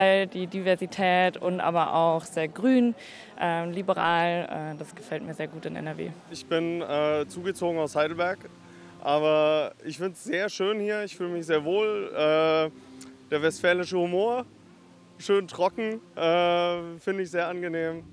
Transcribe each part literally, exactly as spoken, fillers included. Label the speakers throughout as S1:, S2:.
S1: Die Diversität und aber auch sehr grün, äh, liberal, äh, das gefällt mir sehr gut in N R W.
S2: Ich bin äh, zugezogen aus Heidelberg, aber ich finde es sehr schön hier, ich fühle mich sehr wohl. Äh, der westfälische Humor, schön trocken, äh, finde ich sehr angenehm.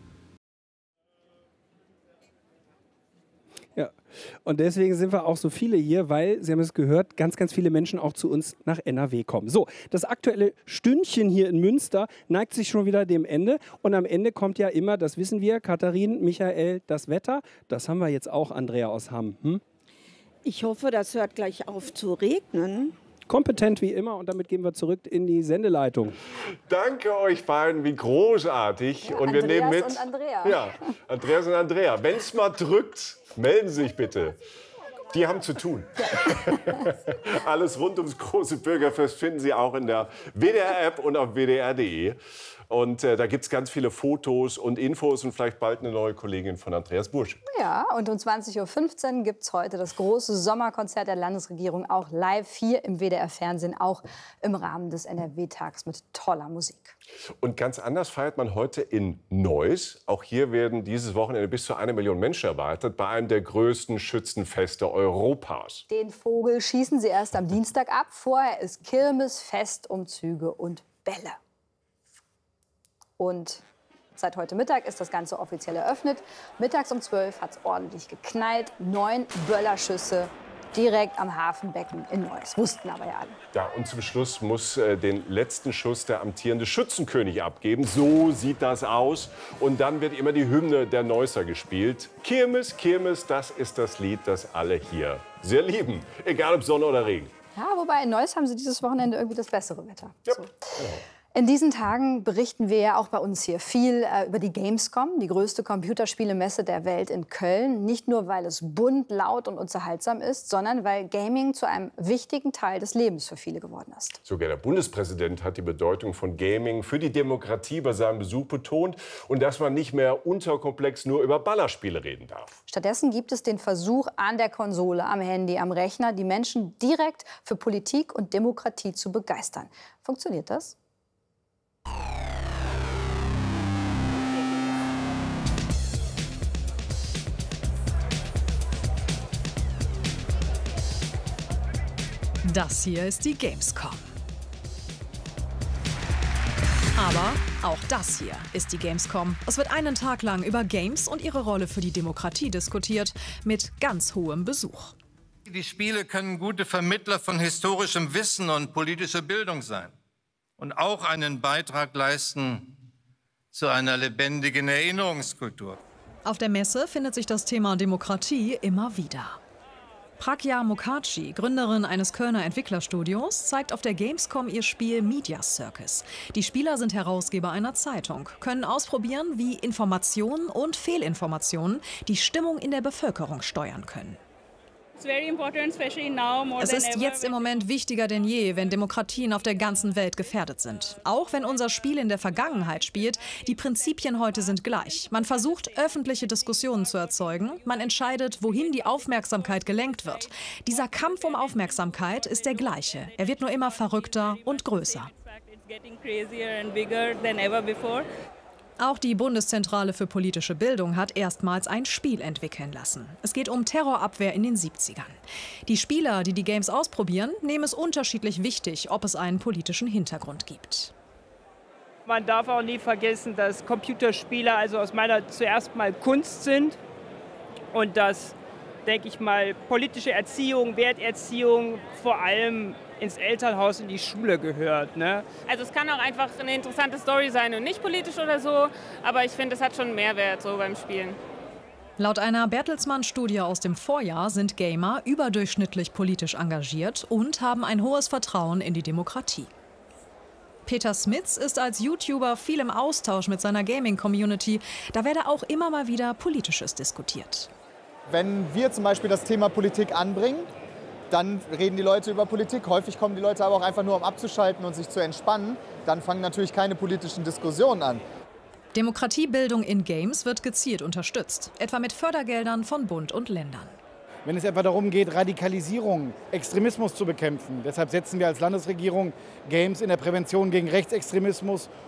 S3: Ja, und deswegen sind wir auch so viele hier, weil, Sie haben es gehört, ganz, ganz viele Menschen auch zu uns nach N R W kommen. So, das aktuelle Stündchen hier in Münster neigt sich schon wieder dem Ende. Und am Ende kommt ja immer, das wissen wir, Katharin, Michael, das Wetter. Das haben wir jetzt auch, Andrea aus Hamm. Hm?
S4: Ich hoffe, das hört gleich auf zu regnen.
S3: Kompetent wie immer, und damit gehen wir zurück in die Sendeleitung.
S5: Danke euch beiden, wie großartig.
S6: Ja,
S5: und wir
S6: Andreas
S5: nehmen mit.
S6: Und Andrea.
S5: Ja, Andreas und Andrea. Wenn es mal drückt, melden Sie sich bitte. Die haben zu tun. Alles rund ums große Bürgerfest finden Sie auch in der W D R-App und auf w d r punkt d e. Und äh, da gibt es ganz viele Fotos und Infos und vielleicht bald eine neue Kollegin von Andreas Bursch.
S6: Ja, und um zwanzig Uhr fünfzehn gibt es heute das große Sommerkonzert der Landesregierung, auch live hier im W D R-Fernsehen, auch im Rahmen des N R W-Tags mit toller Musik.
S5: Und ganz anders feiert man heute in Neuss. Auch hier werden dieses Wochenende bis zu eine Million Menschen erwartet, bei einem der größten Schützenfeste Europas.
S6: Den Vogel schießen sie erst am Dienstag ab. Vorher ist Kirmes, Festumzüge und Bälle. Und seit heute Mittag ist das Ganze offiziell eröffnet. Mittags um zwölf hat es ordentlich geknallt. Neun Böllerschüsse direkt am Hafenbecken in Neuss. Wussten aber ja alle.
S5: Ja, und zum Schluss muss äh, den letzten Schuss der amtierende Schützenkönig abgeben. So sieht das aus. Und dann wird immer die Hymne der Neusser gespielt. Kirmes, Kirmes, das ist das Lied, das alle hier sehr lieben. Egal ob Sonne oder Regen.
S6: Ja, wobei in Neuss haben sie dieses Wochenende irgendwie das bessere Wetter.
S5: Ja.
S6: So. In diesen Tagen berichten wir ja auch bei uns hier viel äh, über die Gamescom, die größte Computerspielemesse der Welt in Köln. Nicht nur, weil es bunt, laut und unterhaltsam ist, sondern weil Gaming zu einem wichtigen Teil des Lebens für viele geworden ist.
S5: Sogar der Bundespräsident hat die Bedeutung von Gaming für die Demokratie bei seinem Besuch betont und dass man nicht mehr unterkomplex nur über Ballerspiele reden darf.
S6: Stattdessen gibt es den Versuch, an der Konsole, am Handy, am Rechner die Menschen direkt für Politik und Demokratie zu begeistern. Funktioniert das?
S7: Das hier ist die Gamescom. Aber auch das hier ist die Gamescom. Es wird einen Tag lang über Games und ihre Rolle für die Demokratie diskutiert, mit ganz hohem Besuch.
S8: Die Spiele können gute Vermittler von historischem Wissen und politischer Bildung sein und auch einen Beitrag leisten zu einer lebendigen Erinnerungskultur.
S7: Auf der Messe findet sich das Thema Demokratie immer wieder. Pragya Mukherjee, Gründerin eines Kölner Entwicklerstudios, zeigt auf der Gamescom ihr Spiel Media Circus. Die Spieler sind Herausgeber einer Zeitung, können ausprobieren, wie Informationen und Fehlinformationen die Stimmung in der Bevölkerung steuern können. Es ist jetzt im Moment wichtiger denn je, wenn Demokratien auf der ganzen Welt gefährdet sind. Auch wenn unser Spiel in der Vergangenheit spielt, die Prinzipien heute sind gleich. Man versucht, öffentliche Diskussionen zu erzeugen. Man entscheidet, wohin die Aufmerksamkeit gelenkt wird. Dieser Kampf um Aufmerksamkeit ist der gleiche. Er wird nur immer verrückter und größer. Auch die Bundeszentrale für politische Bildung hat erstmals ein Spiel entwickeln lassen. Es geht um Terrorabwehr in den siebzigern. Die Spieler, die die Games ausprobieren, nehmen es unterschiedlich wichtig, ob es einen politischen Hintergrund gibt.
S9: Man darf auch nie vergessen, dass Computerspiele also aus meiner zuerst mal Kunst sind und dass, denke ich mal, politische Erziehung, Werterziehung vor allem ins Elternhaus, in die Schule gehört. Ne?
S10: Also es kann auch einfach eine interessante Story sein und nicht politisch oder so, aber ich finde, es hat schon einen Mehrwert so beim Spielen.
S7: Laut einer Bertelsmann-Studie aus dem Vorjahr sind Gamer überdurchschnittlich politisch engagiert und haben ein hohes Vertrauen in die Demokratie. Peter Smits ist als YouTuber viel im Austausch mit seiner Gaming-Community. Da werde auch immer mal wieder Politisches diskutiert.
S11: Wenn wir zum Beispiel das Thema Politik anbringen, dann reden die Leute über Politik. Häufig kommen die Leute aber auch einfach nur, um abzuschalten und sich zu entspannen. Dann fangen natürlich keine politischen Diskussionen an.
S7: Demokratiebildung in Games wird gezielt unterstützt, etwa mit Fördergeldern von Bund und Ländern.
S12: wenn es etwa darum geht, Radikalisierung, Extremismus zu bekämpfen. Deshalb setzen wir als Landesregierung Games in der Prävention gegen Rechtsextremismus